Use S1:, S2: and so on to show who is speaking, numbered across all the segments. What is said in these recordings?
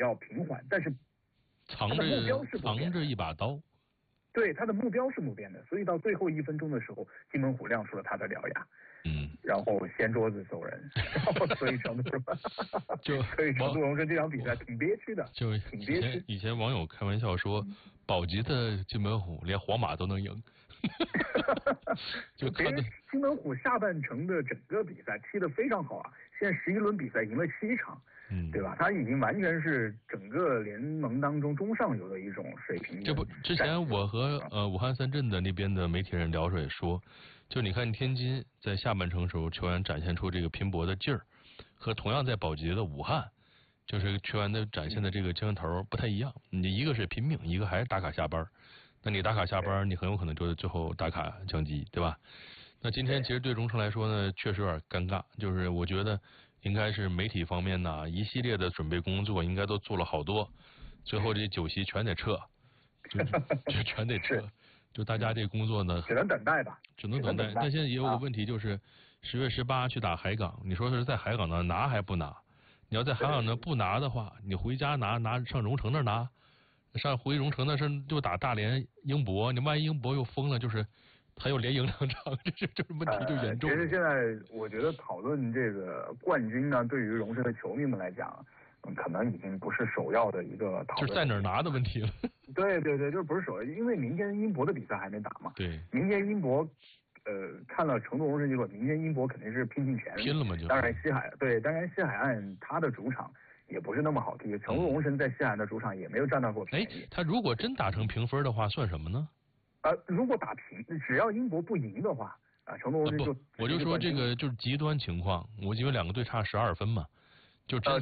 S1: 较平缓，但是
S2: 藏着一把刀。
S1: 对，他的目标是不变的，所以到最后1分钟的时候，金门虎亮出了他的獠牙，然后掀桌子走人，然后所以成都荣臻这场比赛挺憋屈的，
S2: 就
S1: 挺憋屈。
S2: 以前网友开玩笑说，保级的金门虎连皇马都能赢。就他的
S1: 金门虎下半程的整个比赛踢得非常好啊，现在11轮比赛赢了7场。对吧？他已经完全是整个联盟当中中上游的一种水平。
S2: 这不，之前我和武汉三镇的那边的媒体人聊着也说，就你看天津在下半程时候球员展现出这个拼搏的劲儿，和同样在保级的武汉，就是球员的展现的这个精神头不太一样。你一个是拼命，一个还是打卡下班。那你打卡下班，你很有可能就是最后打卡降级，对吧？那今天其实对荣成来说呢，确实有点尴尬，就是我觉得应该是媒体方面呢一系列的准备工作应该都做了好多，最后这酒席全得撤，就全得撤，就大家这工作呢
S1: 只能等待吧，
S2: 只能等待。但现在也有个问题，就是10月18去打海港，你说是在海港那拿还不拿？你要在海港那不拿的话，你回家拿上荣成那拿，回荣成那是就打大连英博，你万一英博又疯了，就是他又连赢2场，这问题就严重。
S1: 其实现在我觉得讨论这个冠军呢，对于荣臻的球迷们来讲，可能已经不是首要的一个讨论，
S2: 就是在哪儿拿的问题了。
S1: 对，就是不是首要，因为明天英博的比赛还没打嘛。
S2: 对，
S1: 明天英博，看了成都荣臻结果，明天英博肯定是拼尽全力。
S2: 拼了嘛就。
S1: 当然西海岸他的主场也不是那么好踢，成都荣臻在西海岸的主场也没有占到过便宜。
S2: 他如果真打成平分的话，算什么呢？
S1: 如果打平，只要英博不赢的话，成都荣臻就
S2: 我就说这个就是极端情况，我因为2个队差12分嘛，就这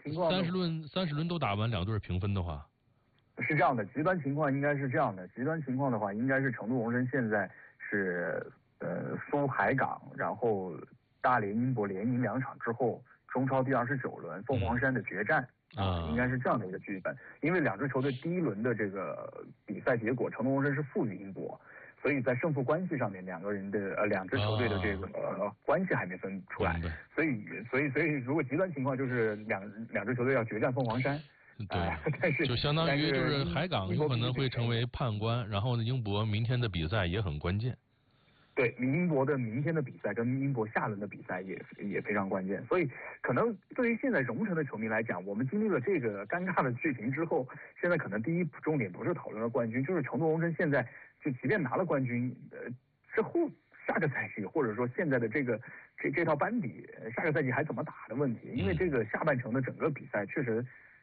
S2: 30轮都打完，2队平分的话，
S1: 是这样的。极端情况应该是这样的，极端情况的话，应该是成都荣臻现在是输海港，然后大连英博连赢2场之后，中超第29轮凤凰山的决战。应该是这样的一个剧本，因为2支球队第1轮的这个比赛结果，成都荣臻是负于英博，所以在胜负关系上面，2支球队的这个关系还没分出来，所以如果极端情况就是两支球队要决战凤凰山，但是
S2: 就相当于就是海港有可能会成为判官，然后呢，英博明天的比赛也很关键。
S1: 对，英博的明天的比赛跟英博下轮的比赛也非常关键，所以可能对于现在荣成的球迷来讲，我们经历了这个尴尬的剧情之后，现在可能第一重点不是讨论了冠军，就是成都荣臻现在就即便拿了冠军，之后下个赛季或者说现在的这套班底，下个赛季还怎么打的问题，因为这个下半程的整个比赛确实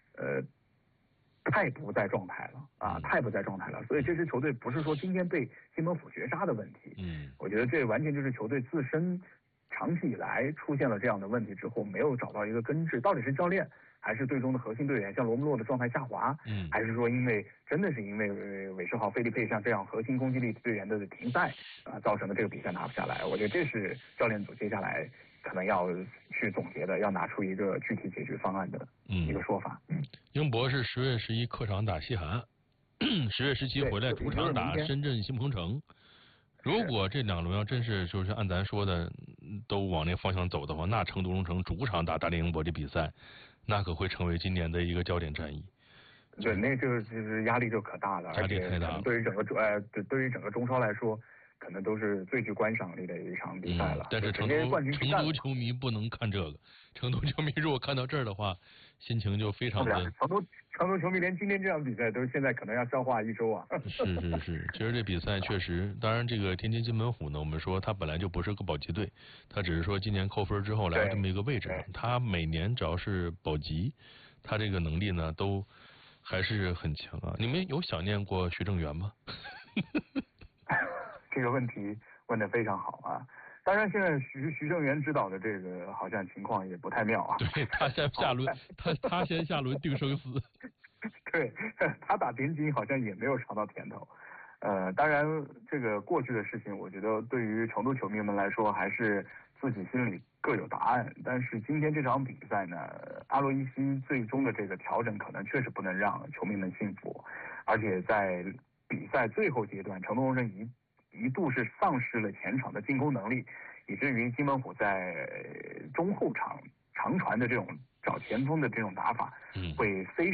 S1: 太不在状态了太不在状态了，所以这支球队不是说今天被金门虎绝杀的问题，我觉得这完全就是球队自身长期以来出现了这样的问题之后，没有找到一个根治，到底是教练还是队中的核心队员像罗姆洛的状态下滑，还是说真的是因为韦世豪、费利佩像这样核心攻击力队员的停赛造成的这个比赛拿不下来，我觉得这是教练组接下来可能要去总结的，要拿出一个具体解决方案的一个说法。
S2: 英博是10月11客场打西海岸，10月17回来主场打深圳新鹏城。如果这2轮要真是就是按咱说的都往那方向走的话，那成都荣成主场打大连英博这比赛，那可会成为今年的一个焦点战役。
S1: 对，那就是压力就可大了，
S2: 压力太大了。
S1: 对于整个中超来说，可能都是最具观赏力的一场比赛了。
S2: 但是成都球迷不能看这个，成都球迷如果看到这儿的话，心情就非常的。
S1: 成都球迷连今天这场比赛都现在可能要消化1周啊。
S2: 是，其实这比赛确实，当然这个天津金门虎呢，我们说他本来就不是个保级队，他只是说今年扣分之后来到这么一个位置上，他每年只要是保级，他这个能力呢都还是很强啊。你们有想念过徐正源吗？
S1: 这个问题问得非常好啊！当然，现在徐正源指导的这个好像情况也不太妙啊。
S2: 对，他先下轮，他先下轮定生死。
S1: 对，他打天津好像也没有尝到甜头。当然，这个过去的事情，我觉得对于成都球迷们来说，还是自己心里各有答案。但是今天这场比赛呢，阿洛伊西最终的这个调整，可能确实不能让球迷们信服，而且在比赛最后阶段，成都荣臻一度是丧失了前场的进攻能力，以至于金门虎在中后场长传的这种找前锋的这种打法，会非